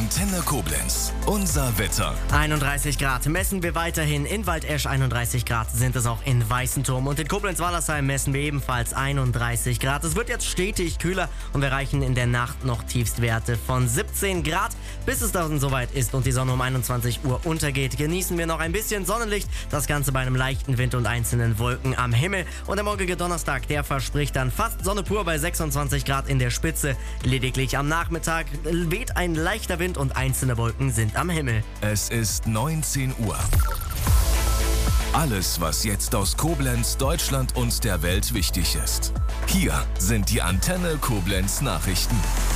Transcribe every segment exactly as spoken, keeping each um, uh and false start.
Antenne Koblenz. Unser Wetter. einunddreißig Grad messen wir weiterhin. In Waldesch einunddreißig Grad sind es auch in Weißenturm. Und in Koblenz-Wallersheim messen wir ebenfalls einunddreißig Grad. Es wird jetzt stetig kühler und wir erreichen in der Nacht noch Tiefstwerte von siebzehn Grad. Bis es dann soweit ist und die Sonne um einundzwanzig Uhr untergeht, genießen wir noch ein bisschen Sonnenlicht. Das Ganze bei einem leichten Wind und einzelnen Wolken am Himmel. Und der morgige Donnerstag, der verspricht dann fast Sonne pur bei sechsundzwanzig Grad in der Spitze. Lediglich am Nachmittag weht ein leichter Wind und einzelne Wolken sind am Himmel. Es ist neunzehn Uhr. Alles, was jetzt aus Koblenz, Deutschland und der Welt wichtig ist. Hier sind die Antenne Koblenz Nachrichten.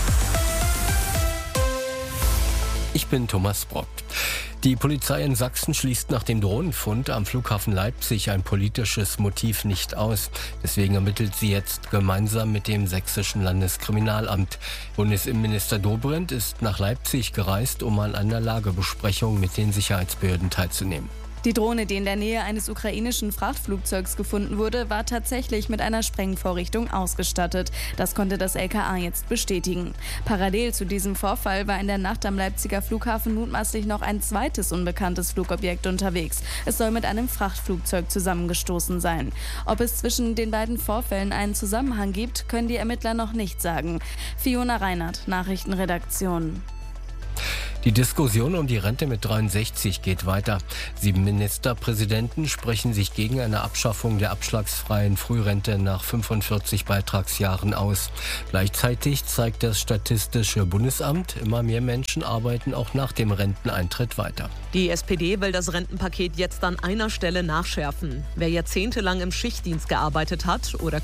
Ich bin Thomas Brock. Die Polizei in Sachsen schließt nach dem Drohnenfund am Flughafen Leipzig ein politisches Motiv nicht aus. Deswegen ermittelt sie jetzt gemeinsam mit dem sächsischen Landeskriminalamt. Bundesinnenminister Dobrindt ist nach Leipzig gereist, um an einer Lagebesprechung mit den Sicherheitsbehörden teilzunehmen. Die Drohne, die in der Nähe eines ukrainischen Frachtflugzeugs gefunden wurde, war tatsächlich mit einer Sprengvorrichtung ausgestattet. Das konnte das L K A jetzt bestätigen. Parallel zu diesem Vorfall war in der Nacht am Leipziger Flughafen mutmaßlich noch ein zweites unbekanntes Flugobjekt unterwegs. Es soll mit einem Frachtflugzeug zusammengestoßen sein. Ob es zwischen den beiden Vorfällen einen Zusammenhang gibt, können die Ermittler noch nicht sagen. Fiona Reinhardt, Nachrichtenredaktion. Die Diskussion um die Rente mit dreiundsechzig geht weiter. Sieben Ministerpräsidenten sprechen sich gegen eine Abschaffung der abschlagsfreien Frührente nach fünfundvierzig Beitragsjahren aus. Gleichzeitig zeigt das Statistische Bundesamt, immer mehr Menschen arbeiten auch nach dem Renteneintritt weiter. Die S P D will das Rentenpaket jetzt an einer Stelle nachschärfen. Wer jahrzehntelang im Schichtdienst gearbeitet hat oder